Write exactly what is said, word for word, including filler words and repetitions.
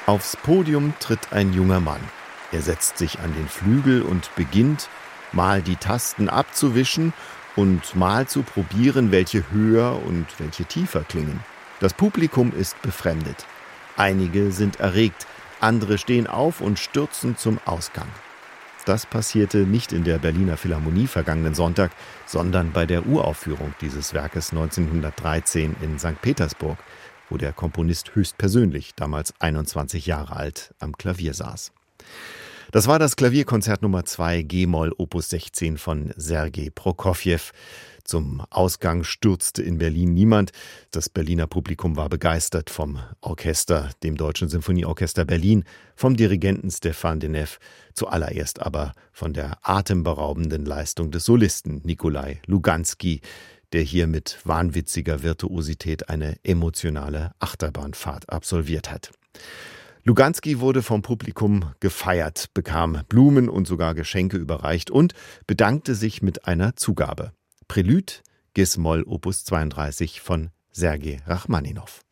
Aufs Podium tritt ein junger Mann. Er setzt sich an den Flügel und beginnt, mal die Tasten abzuwischen und mal zu probieren, welche höher und welche tiefer klingen. Das Publikum ist befremdet. Einige sind erregt, andere stehen auf und stürzen zum Ausgang. Das passierte nicht in der Berliner Philharmonie vergangenen Sonntag, sondern bei der Uraufführung dieses Werkes neunzehnhundertdreizehn in Sankt Petersburg, wo der Komponist höchstpersönlich, damals einundzwanzig Jahre alt, am Klavier saß. Das war das Klavierkonzert Nummer zwei G-Moll Opus sechzehn von Sergei Prokofjew. Zum Ausgang stürzte in Berlin niemand. Das Berliner Publikum war begeistert vom Orchester, dem Deutschen Sinfonieorchester Berlin, vom Dirigenten Stefan Denef, zuallererst aber von der atemberaubenden Leistung des Solisten Nikolai Luganski, der hier mit wahnwitziger Virtuosität eine emotionale Achterbahnfahrt absolviert hat. Luganski wurde vom Publikum gefeiert, bekam Blumen und sogar Geschenke überreicht und bedankte sich mit einer Zugabe. Prälude Gis-Moll Opus zweiunddreißig von Sergei Rachmaninow.